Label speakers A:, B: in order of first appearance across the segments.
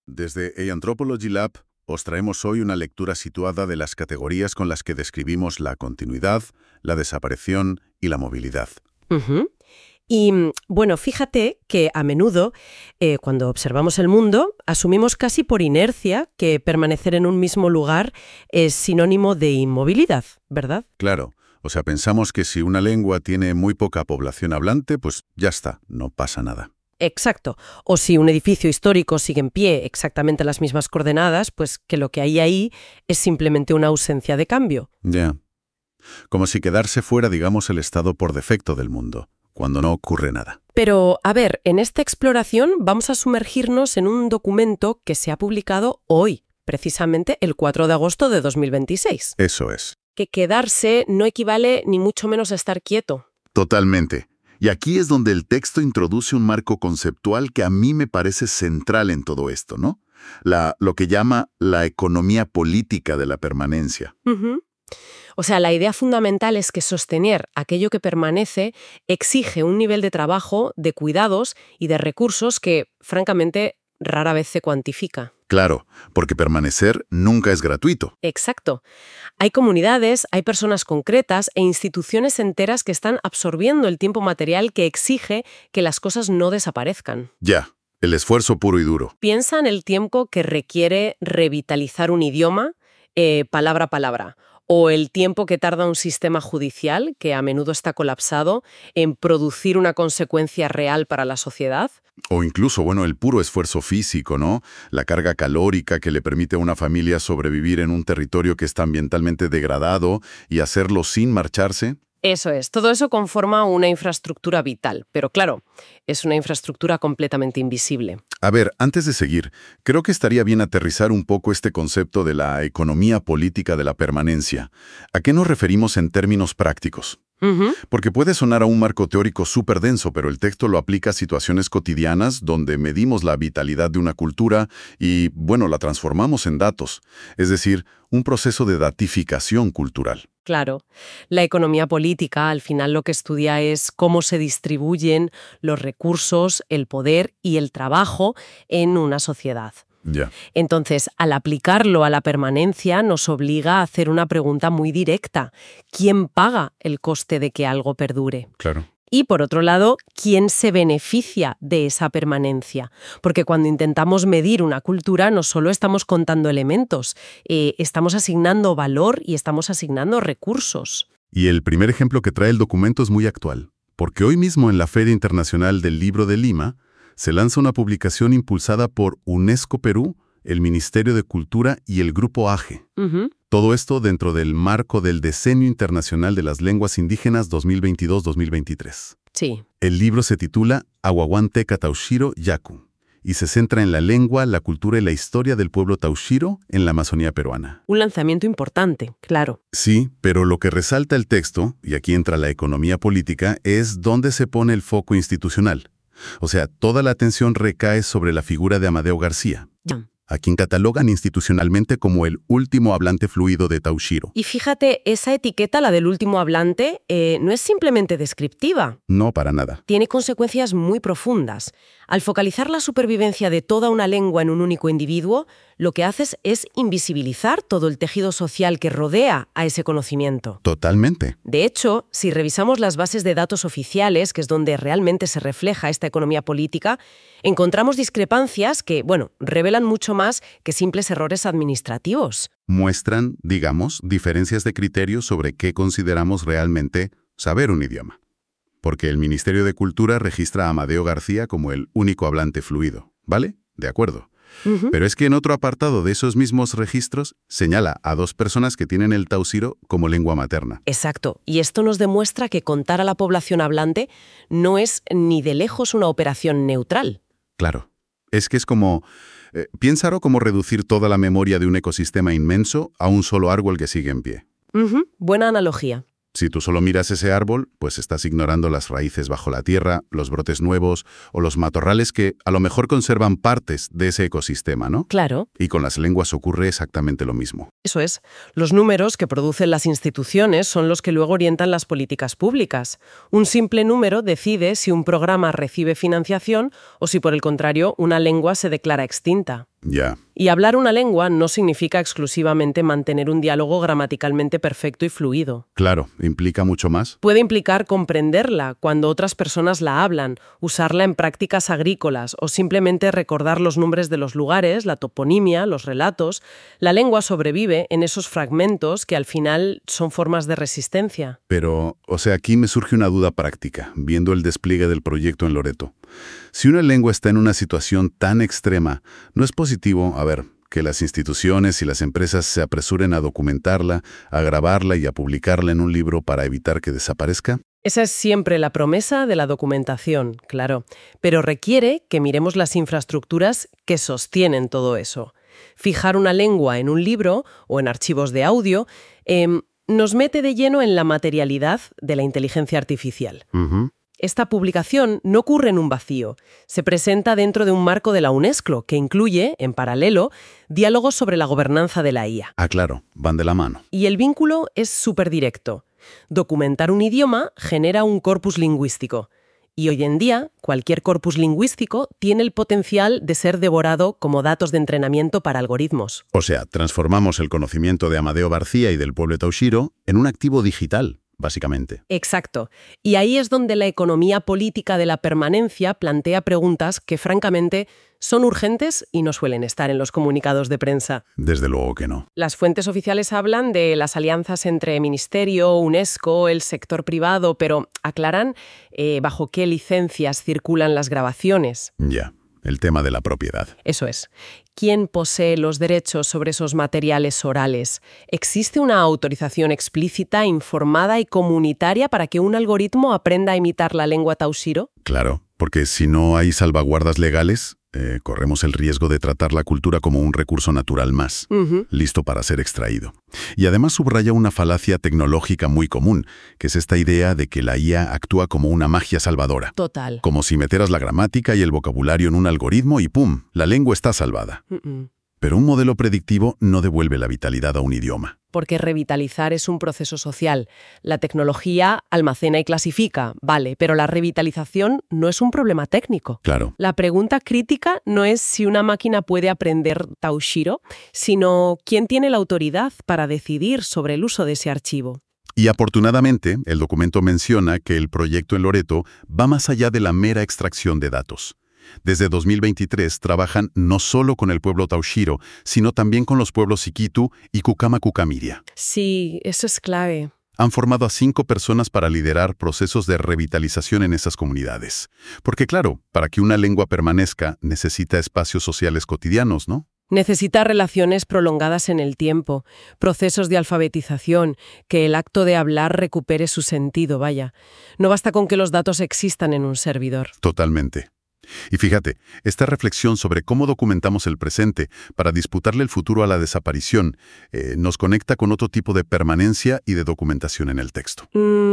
A: Desde Anthropology Lab os traemos hoy una lectura situada de las categorías con las que describimos la continuidad, la desaparición y la movilidad.
B: Ujú. Y bueno, fíjate que a menudo, cuando observamos el mundo, asumimos casi por inercia que permanecer en un mismo lugar es sinónimo de inmovilidad, ¿verdad?
A: Claro, o sea, pensamos que si una lengua tiene muy poca población hablante, pues ya está, no pasa nada.
B: Exacto. O si un edificio histórico sigue en pie exactamente las mismas coordenadas, pues que lo que hay ahí es simplemente una ausencia de cambio.
A: Ya. Como si quedarse fuera, digamos, el estado por defecto del mundo, cuando no ocurre nada.
B: Pero, a ver, en esta exploración vamos a sumergirnos en un documento que se ha publicado hoy, precisamente el 4 de agosto de 2026.
A: Eso es.
B: Que quedarse no equivale ni mucho menos a estar quieto.
C: Totalmente. Y aquí es donde el texto introduce un marco conceptual que a mí me parece central en todo esto, ¿no? Lo que llama la economía política de la permanencia.
B: Ujú. O sea, la idea fundamental es que sostener aquello que permanece exige un nivel de trabajo, de cuidados y de recursos que, francamente, rara vez se cuantifica.
C: Claro, porque permanecer nunca es gratuito.
B: Exacto. Hay comunidades, hay personas concretas e instituciones enteras que están absorbiendo el tiempo material que exige que las cosas no desaparezcan.
C: Ya, el esfuerzo puro y duro.
B: Piensa en el tiempo que requiere revitalizar un idioma, palabra a palabra, o el tiempo que tarda un sistema judicial, que a menudo está colapsado, en producir una consecuencia real para la sociedad.
C: O incluso, bueno, el puro esfuerzo físico, ¿no? La carga calórica que le permite a una familia sobrevivir en un territorio que está ambientalmente degradado y hacerlo sin marcharse.
B: Eso es, todo eso conforma una infraestructura vital, pero claro, es una infraestructura completamente invisible.
C: A ver, antes de seguir, creo que estaría bien aterrizar un poco este concepto de la economía política de la permanencia. ¿A qué nos referimos en términos prácticos?
B: Ujú.
C: Porque puede sonar a un marco teórico súper denso, pero el texto lo aplica a situaciones cotidianas donde medimos la vitalidad de una cultura y, bueno, la transformamos en datos. Es decir, un proceso de datificación cultural.
B: Claro, la economía política al final lo que estudia es cómo se distribuyen los recursos, el poder y el trabajo en una sociedad.
C: Ya,
B: Entonces, al aplicarlo a la permanencia, nos obliga a hacer una pregunta muy directa. ¿Quién paga el coste de que algo perdure?
C: claro.
B: Y, por otro lado, ¿quién se beneficia de esa permanencia? Porque cuando intentamos medir una cultura, no solo estamos contando elementos, estamos asignando valor y estamos asignando recursos.
C: Y el primer ejemplo que trae el documento es muy actual, porque hoy mismo en la Feria Internacional del Libro de Lima se lanza una publicación impulsada por UNESCO Perú, el Ministerio de Cultura y el Grupo AGE.
B: Ujú.
C: Todo esto dentro del marco del Decenio Internacional de las Lenguas Indígenas 2022-2023.
B: Sí.
C: El libro se titula Ahuahuanteca Taushiro Yaku y se centra en la lengua, la cultura y la historia del pueblo Taushiro en la Amazonía peruana.
B: Un lanzamiento importante, claro.
C: Sí, pero lo que resalta el texto, y aquí entra la economía política, es dónde se pone el foco institucional. O sea, toda la atención recae sobre la figura de Amadeo García,
B: Ya.
C: a quien catalogan institucionalmente como el último hablante fluido de Taushiro.
B: Y fíjate, esa etiqueta, la del último hablante, no es simplemente descriptiva.
C: No, para nada.
B: Tiene consecuencias muy profundas. Al focalizar la supervivencia de toda una lengua en un único individuo, lo que haces es invisibilizar todo el tejido social que rodea a ese conocimiento.
C: Totalmente.
B: De hecho, si revisamos las bases de datos oficiales, que es donde realmente se refleja esta economía política, encontramos discrepancias que, bueno, revelan mucho más que simples errores administrativos.
C: Muestran, digamos, diferencias de criterios sobre qué consideramos realmente saber un idioma. Porque el Ministerio de Cultura registra a Amadeo García como el único hablante fluido, ¿vale? De acuerdo.
B: Ujú.
C: Pero es que en otro apartado de esos mismos registros señala a 2 personas que tienen el Taushiro como lengua materna.
B: Exacto. Y esto nos demuestra que contar a la población hablante no es ni de lejos una operación neutral.
C: Claro. Es que es como... piénsalo como reducir toda la memoria de un ecosistema inmenso a un solo árbol que sigue en pie.
B: Ujú. Buena analogía.
C: Si tú solo miras ese árbol, pues estás ignorando las raíces bajo la tierra, los brotes nuevos o los matorrales que a lo mejor conservan partes de ese ecosistema, ¿no?
B: Claro.
C: Y con las lenguas ocurre exactamente lo mismo.
B: Eso es. Los números que producen las instituciones son los que luego orientan las políticas públicas. Un simple número decide si un programa recibe financiación o si, por el contrario, una lengua se declara extinta.
C: Ya.
B: Y hablar una lengua no significa exclusivamente mantener un diálogo gramaticalmente perfecto y fluido.
C: Claro, implica mucho más.
B: Puede implicar comprenderla cuando otras personas la hablan, usarla en prácticas agrícolas o simplemente recordar los nombres de los lugares, la toponimia, los relatos. La lengua sobrevive en esos fragmentos que al final son formas de resistencia.
C: Pero, aquí me surge una duda práctica, viendo el despliegue del proyecto en Loreto. Si una lengua está en una situación tan extrema, ¿no es positivo, que las instituciones y las empresas se apresuren a documentarla, a grabarla y a publicarla en un libro para evitar que desaparezca?
B: Esa es siempre la promesa de la documentación, claro, pero requiere que miremos las infraestructuras que sostienen todo eso. Fijar una lengua en un libro o en archivos de audio nos mete de lleno en la materialidad de la inteligencia artificial. Esta publicación no ocurre en un vacío. Se presenta dentro de un marco de la UNESCO que incluye, en paralelo, diálogos sobre la gobernanza de la IA.
C: Ah, claro, van de la mano.
B: Y el vínculo es súper directo. Documentar un idioma genera un corpus lingüístico. Y hoy en día, cualquier corpus lingüístico tiene el potencial de ser devorado como datos de entrenamiento para algoritmos.
C: O sea, transformamos el conocimiento de Amadeo Barcía y del pueblo taushiro en un activo digital, básicamente.
B: Exacto. Y ahí es donde la economía política de la permanencia plantea preguntas que, francamente, son urgentes y no suelen estar en los comunicados de prensa.
C: Desde luego que no.
B: Las fuentes oficiales hablan de las alianzas entre Ministerio, UNESCO, el sector privado, pero aclaran bajo qué licencias circulan las grabaciones.
C: Ya, el tema de la propiedad.
B: Eso es. ¿Quién posee los derechos sobre esos materiales orales? ¿Existe una autorización explícita, informada y comunitaria para que un algoritmo aprenda a imitar la lengua taushiro?
C: Claro, porque si no hay salvaguardas legales, corremos el riesgo de tratar la cultura como un recurso natural más, listo para ser extraído. Y además subraya una falacia tecnológica muy común, que es esta idea de que la IA actúa como una magia salvadora.
B: Total.
C: Como si metieras la gramática y el vocabulario en un algoritmo y ¡pum!, la lengua está salvada. Pero un modelo predictivo no devuelve la vitalidad a un idioma.
B: Porque revitalizar es un proceso social. La tecnología almacena y clasifica, vale, pero la revitalización no es un problema técnico.
C: Claro.
B: La pregunta crítica no es si una máquina puede aprender taushiro, sino quién tiene la autoridad para decidir sobre el uso de ese archivo.
C: Y afortunadamente, el documento menciona que el proyecto en Loreto va más allá de la mera extracción de datos. Desde 2023 trabajan no solo con el pueblo taushiro, sino también con los pueblos Sikitu y Kukama-Kukamiria.
B: Sí, eso es clave.
C: Han formado a 5 personas para liderar procesos de revitalización en esas comunidades. Porque claro, para que una lengua permanezca, necesita espacios sociales cotidianos, ¿no?
B: Necesita relaciones prolongadas en el tiempo, procesos de alfabetización, que el acto de hablar recupere su sentido, vaya. No basta con que los datos existan en un servidor.
C: Totalmente. Y fíjate, esta reflexión sobre cómo documentamos el presente para disputarle el futuro a la desaparición nos conecta con otro tipo de permanencia y de documentación en el texto.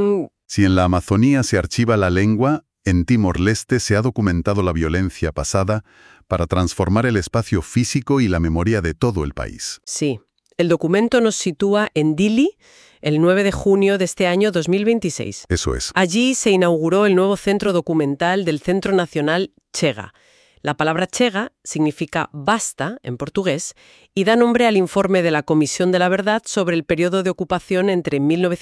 C: Si en la Amazonía se archiva la lengua, en Timor-Leste se ha documentado la violencia pasada para transformar el espacio físico y la memoria de todo el país.
B: Sí. El documento nos sitúa en Dili, el 9 de junio de este año 2026.
C: Eso es.
B: Allí se inauguró el nuevo centro documental del Centro Nacional Chega. La palabra Chega significa basta en portugués y da nombre al informe de la Comisión de la Verdad sobre el periodo de ocupación entre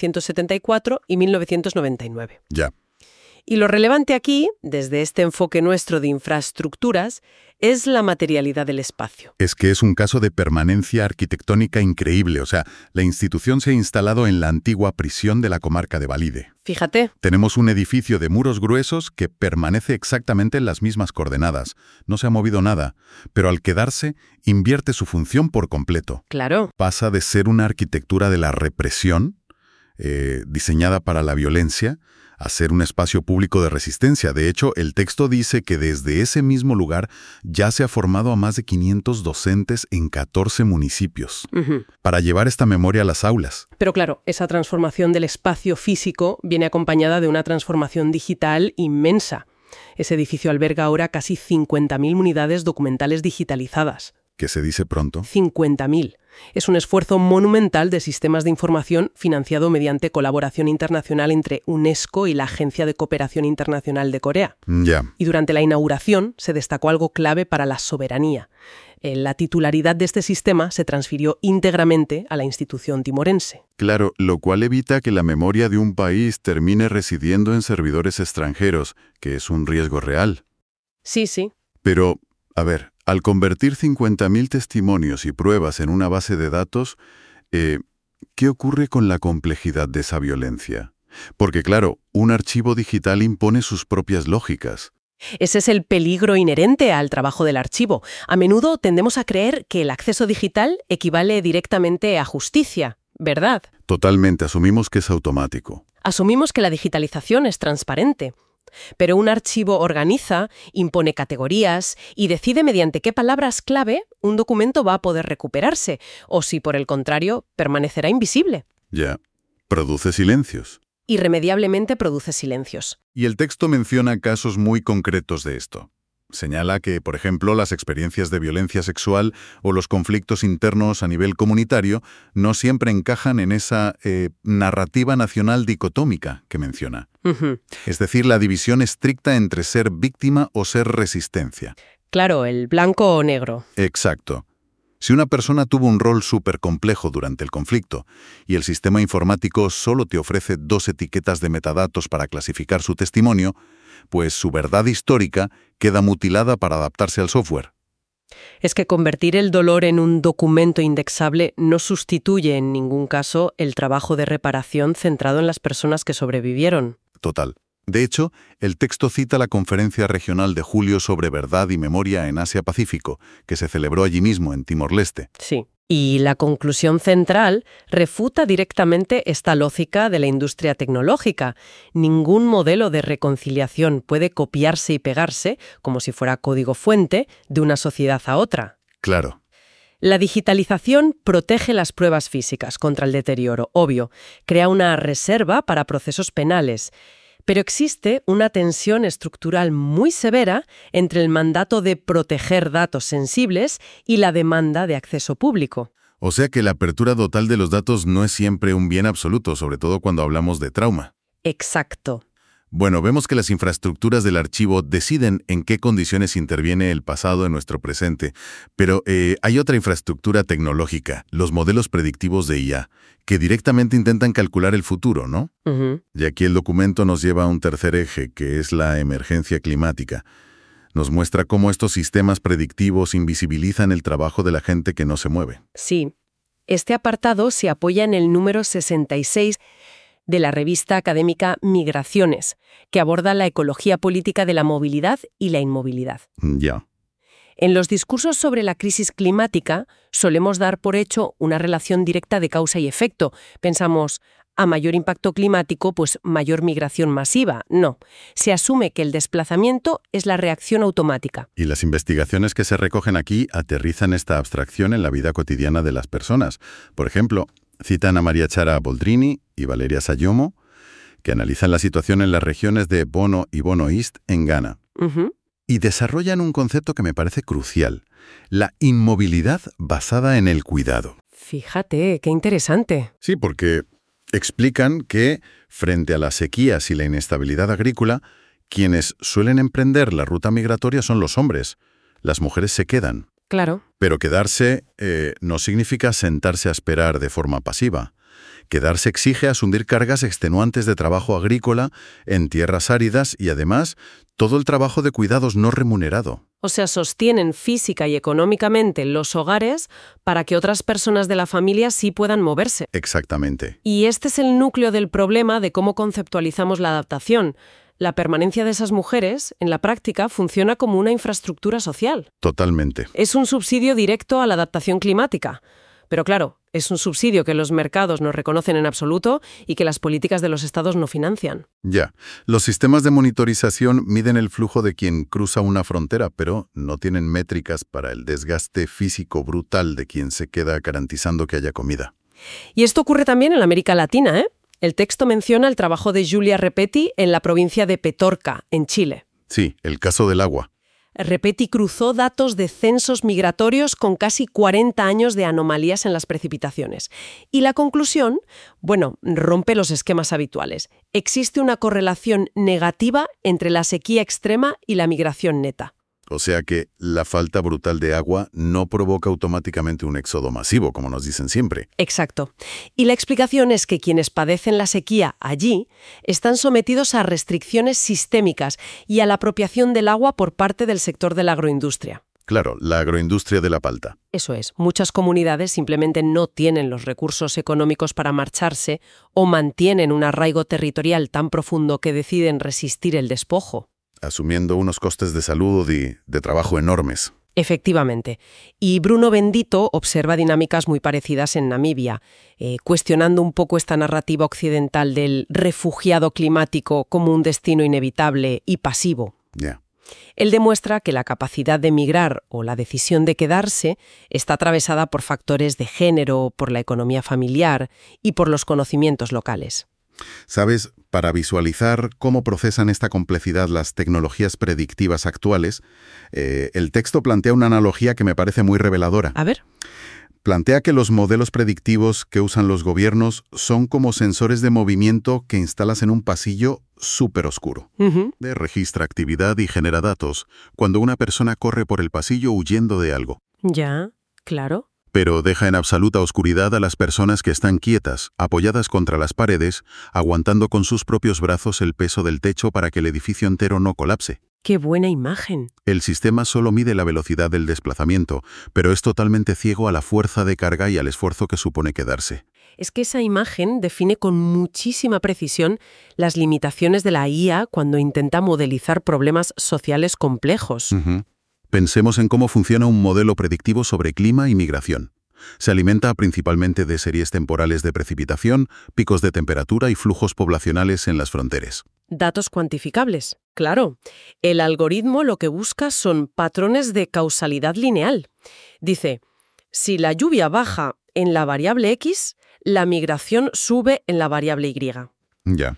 B: 1974 y 1999.
C: Ya.
B: Y lo relevante aquí, desde este enfoque nuestro de infraestructuras, es la materialidad del espacio.
C: Es que es un caso de permanencia arquitectónica increíble. O sea, la institución se ha instalado en la antigua prisión de la comarca de Valide.
B: Fíjate.
C: Tenemos un edificio de muros gruesos que permanece exactamente en las mismas coordenadas. No se ha movido nada, pero al quedarse, invierte su función por completo.
B: Claro.
C: Pasa de ser una arquitectura de la represión, diseñada para la violencia, a ser un espacio público de resistencia. De hecho, el texto dice que desde ese mismo lugar ya se ha formado a más de 500 docentes en 14 municipios para llevar esta memoria a las aulas.
B: Pero claro, esa transformación del espacio físico viene acompañada de una transformación digital inmensa. Ese edificio alberga ahora casi 50.000 unidades documentales digitalizadas.
C: ¿Qué se dice pronto?
B: 50.000. Es un esfuerzo monumental de sistemas de información financiado mediante colaboración internacional entre UNESCO y la Agencia de Cooperación Internacional de Corea.
C: Ya.
B: Y durante la inauguración se destacó algo clave para la soberanía. La titularidad de este sistema se transfirió íntegramente a la institución timorense.
C: Claro, lo cual evita que la memoria de un país termine residiendo en servidores extranjeros, que es un riesgo real.
B: Sí, sí.
C: Pero, a ver, al convertir 50.000 testimonios y pruebas en una base de datos, ¿qué ocurre con la complejidad de esa violencia? Porque, claro, un archivo digital impone sus propias lógicas.
B: Ese es el peligro inherente al trabajo del archivo. A menudo tendemos a creer que el acceso digital equivale directamente a justicia, ¿verdad?
C: Totalmente, asumimos que es automático.
B: Asumimos que la digitalización es transparente. Pero un archivo organiza, impone categorías y decide mediante qué palabras clave un documento va a poder recuperarse, o si, por el contrario, permanecerá invisible.
C: Ya. Produce silencios.
B: Irremediablemente produce silencios.
C: Y el texto menciona casos muy concretos de esto. Señala que, por ejemplo, las experiencias de violencia sexual o los conflictos internos a nivel comunitario no siempre encajan en esa narrativa nacional dicotómica que menciona. Es decir, la división estricta entre ser víctima o ser resistencia.
B: Claro, el blanco o negro.
C: Exacto. Si una persona tuvo un rol súper complejo durante el conflicto y el sistema informático solo te ofrece 2 etiquetas de metadatos para clasificar su testimonio, pues su verdad histórica queda mutilada para adaptarse al software.
B: Es que convertir el dolor en un documento indexable no sustituye en ningún caso el trabajo de reparación centrado en las personas que sobrevivieron.
C: Total. De hecho, el texto cita la Conferencia Regional de Julio sobre Verdad y Memoria en Asia-Pacífico, que se celebró allí mismo, en Timor-Leste.
B: Sí. Y la conclusión central refuta directamente esta lógica de la industria tecnológica. Ningún modelo de reconciliación puede copiarse y pegarse, como si fuera código fuente, de una sociedad a otra.
C: Claro.
B: La digitalización protege las pruebas físicas contra el deterioro, obvio. Crea una reserva para procesos penales. Pero existe una tensión estructural muy severa entre el mandato de proteger datos sensibles y la demanda de acceso público.
C: O sea que la apertura total de los datos no es siempre un bien absoluto, sobre todo cuando hablamos de trauma.
B: Exacto.
C: Bueno, vemos que las infraestructuras del archivo deciden en qué condiciones interviene el pasado en nuestro presente, pero hay otra infraestructura tecnológica, los modelos predictivos de IA, que directamente intentan calcular el futuro, ¿no? Y aquí el documento nos lleva a un tercer eje, que es la emergencia climática. Nos muestra cómo estos sistemas predictivos invisibilizan el trabajo de la gente que no se mueve.
B: Sí. Este apartado se apoya en el número 66 de la revista académica Migraciones, que aborda la ecología política de la movilidad y la inmovilidad.
C: Ya.
B: En los discursos sobre la crisis climática solemos dar por hecho una relación directa de causa y efecto. Pensamos, a mayor impacto climático, pues mayor migración masiva. No, se asume que el desplazamiento es la reacción automática.
C: Y las investigaciones que se recogen aquí aterrizan esta abstracción en la vida cotidiana de las personas. Por ejemplo, citan a María Chara Boldrini y Valeria Sayomo, que analizan la situación en las regiones de Bono y Bono East en Ghana. Y desarrollan un concepto que me parece crucial, la inmovilidad basada en el cuidado.
B: Fíjate, qué interesante.
C: Sí, porque explican que, frente a las sequías y la inestabilidad agrícola, quienes suelen emprender la ruta migratoria son los hombres. Las mujeres se quedan.
B: Claro.
C: Pero quedarse no significa sentarse a esperar de forma pasiva. Quedarse exige asumir cargas extenuantes de trabajo agrícola en tierras áridas y, además, todo el trabajo de cuidados no remunerado.
B: O sea, sostienen física y económicamente los hogares para que otras personas de la familia sí puedan moverse.
C: Exactamente.
B: Y este es el núcleo del problema de cómo conceptualizamos la adaptación. La permanencia de esas mujeres, en la práctica, funciona como una infraestructura social.
C: Totalmente.
B: Es un subsidio directo a la adaptación climática. Pero claro, es un subsidio que los mercados no reconocen en absoluto y que las políticas de los estados no financian.
C: Ya. Los sistemas de monitorización miden el flujo de quien cruza una frontera, pero no tienen métricas para el desgaste físico brutal de quien se queda garantizando que haya comida.
B: Y esto ocurre también en la América Latina, ¿eh? El texto menciona el trabajo de Julia Repetti en la provincia de Petorca, en Chile.
C: Sí, el caso del agua.
B: Repetti cruzó datos de censos migratorios con casi 40 años de anomalías en las precipitaciones. Y la conclusión, bueno, rompe los esquemas habituales. Existe una correlación negativa entre la sequía extrema y la migración neta.
C: O sea que la falta brutal de agua no provoca automáticamente un éxodo masivo, como nos dicen siempre.
B: Exacto. Y la explicación es que quienes padecen la sequía allí están sometidos a restricciones sistémicas y a la apropiación del agua por parte del sector de la agroindustria.
C: Claro, la agroindustria de la palta.
B: Eso es, muchas comunidades simplemente no tienen los recursos económicos para marcharse o mantienen un arraigo territorial tan profundo que deciden resistir el despojo.
C: Asumiendo unos costes de salud y de trabajo enormes.
B: Efectivamente. Y Bruno Bendito observa dinámicas muy parecidas en Namibia, cuestionando un poco esta narrativa occidental del refugiado climático como un destino inevitable y pasivo.
C: Ya.
B: Él demuestra que la capacidad de migrar o la decisión de quedarse está atravesada por factores de género, por la economía familiar y por los conocimientos locales.
C: ¿Sabes? Para visualizar cómo procesan esta complejidad las tecnologías predictivas actuales, el texto plantea una analogía que me parece muy reveladora.
B: A ver.
C: Plantea que los modelos predictivos que usan los gobiernos son como sensores de movimiento que instalas en un pasillo súper oscuro. Registra actividad y genera datos cuando una persona corre por el pasillo huyendo de algo.
B: Ya, claro.
C: Pero deja en absoluta oscuridad a las personas que están quietas, apoyadas contra las paredes, aguantando con sus propios brazos el peso del techo para que el edificio entero no colapse.
B: ¡Qué buena imagen!
C: El sistema solo mide la velocidad del desplazamiento, pero es totalmente ciego a la fuerza de carga y al esfuerzo que supone quedarse.
B: Es que esa imagen define con muchísima precisión las limitaciones de la IA cuando intenta modelizar problemas sociales complejos.
C: Pensemos en cómo funciona un modelo predictivo sobre clima y migración. Se alimenta principalmente de series temporales de precipitación, picos de temperatura y flujos poblacionales en las fronteras.
B: Datos cuantificables, claro. El algoritmo lo que busca son patrones de causalidad lineal. Dice, si la lluvia baja en la variable X, la migración sube en la variable Y.
C: Ya.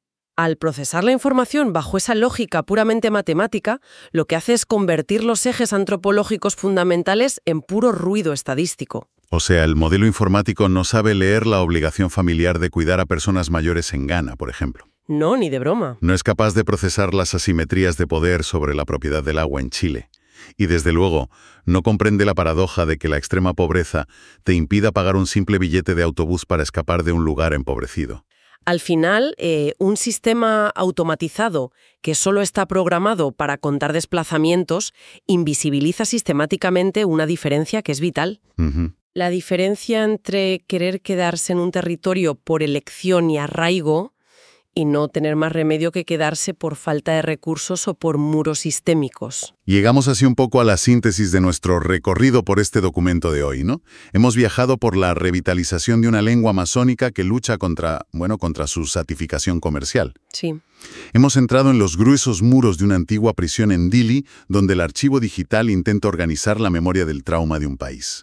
B: Al procesar la información bajo esa lógica puramente matemática, lo que hace es convertir los ejes antropológicos fundamentales en puro ruido estadístico.
C: O sea, el modelo informático no sabe leer la obligación familiar de cuidar a personas mayores en Ghana, por ejemplo.
B: No, ni de broma.
C: No es capaz de procesar las asimetrías de poder sobre la propiedad del agua en Chile. Y desde luego, no comprende la paradoja de que la extrema pobreza te impida pagar un simple billete de autobús para escapar de un lugar empobrecido.
B: Al final, un sistema automatizado que solo está programado para contar desplazamientos invisibiliza sistemáticamente una diferencia que es vital. La diferencia entre querer quedarse en un territorio por elección y arraigo y no tener más remedio que quedarse por falta de recursos o por muros sistémicos.
C: Llegamos así un poco a la síntesis de nuestro recorrido por este documento de hoy, ¿no? Hemos viajado por la revitalización de una lengua amazónica que lucha contra su satificación comercial.
B: Sí.
C: Hemos entrado en los gruesos muros de una antigua prisión en Dili, donde el archivo digital intenta organizar la memoria del trauma de un país.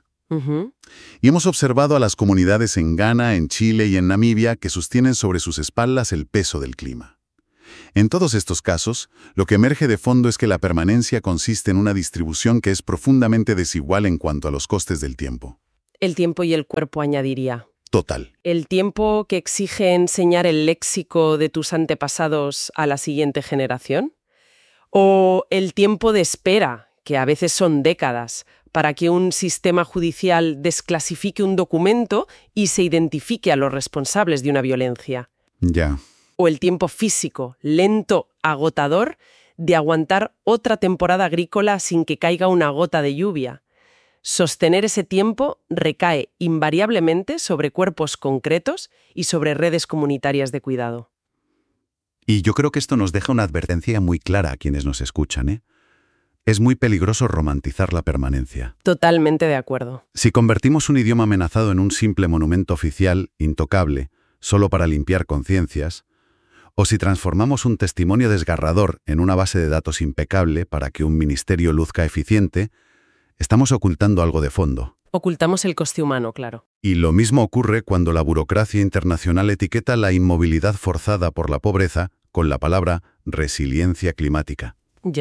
C: Y hemos observado a las comunidades en Ghana, en Chile y en Namibia que sostienen sobre sus espaldas el peso del clima. En todos estos casos, lo que emerge de fondo es que la permanencia consiste en una distribución que es profundamente desigual en cuanto a los costes del tiempo.
B: El tiempo y el cuerpo, añadiría.
C: Total.
B: El tiempo que exige enseñar el léxico de tus antepasados a la siguiente generación. O el tiempo de espera, que a veces son décadas, para que un sistema judicial desclasifique un documento y se identifique a los responsables de una violencia.
C: Ya.
B: O el tiempo físico, lento, agotador, de aguantar otra temporada agrícola sin que caiga una gota de lluvia. Sostener ese tiempo recae invariablemente sobre cuerpos concretos y sobre redes comunitarias de cuidado.
D: Y yo creo que esto nos deja una advertencia muy clara a quienes nos escuchan, ¿eh? Es muy peligroso romantizar la permanencia.
B: Totalmente de acuerdo.
D: Si convertimos un idioma amenazado en un simple monumento oficial, intocable, solo para limpiar conciencias, o si transformamos un testimonio desgarrador en una base de datos impecable para que un ministerio luzca eficiente, estamos ocultando algo de fondo.
B: Ocultamos el coste humano, claro.
D: Y lo mismo ocurre cuando la burocracia internacional etiqueta la inmovilidad forzada por la pobreza con la palabra resiliencia climática.
B: Ya.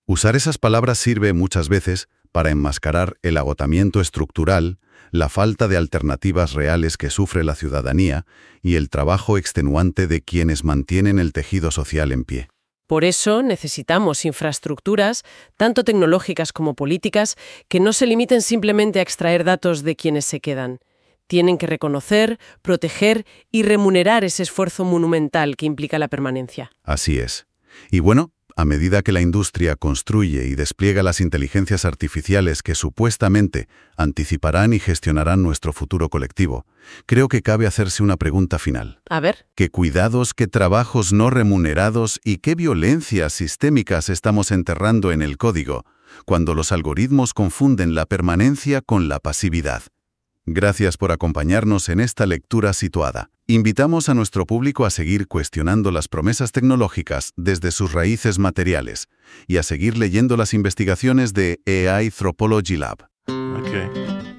D: Usar esas palabras sirve muchas veces para enmascarar el agotamiento estructural, la falta de alternativas reales que sufre la ciudadanía y el trabajo extenuante de quienes mantienen el tejido social en pie.
B: Por eso necesitamos infraestructuras, tanto tecnológicas como políticas, que no se limiten simplemente a extraer datos de quienes se quedan. Tienen que reconocer, proteger y remunerar ese esfuerzo monumental que implica la permanencia.
D: Así es. Y bueno, a medida que la industria construye y despliega las inteligencias artificiales que supuestamente anticiparán y gestionarán nuestro futuro colectivo, creo que cabe hacerse una pregunta final.
B: A ver.
D: ¿Qué cuidados, qué trabajos no remunerados y qué violencias sistémicas estamos enterrando en el código cuando los algoritmos confunden la permanencia con la pasividad? Gracias por acompañarnos en esta lectura situada. Invitamos a nuestro público a seguir cuestionando las promesas tecnológicas desde sus raíces materiales y a seguir leyendo las investigaciones de AI Anthropology Lab.
C: Okay.